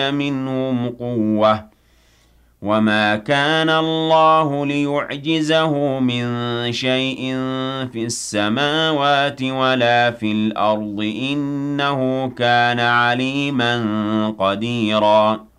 منهم قوة وما كان الله ليعجزه من شيء في السماوات ولا في الأرض إنه كان عليما قديرا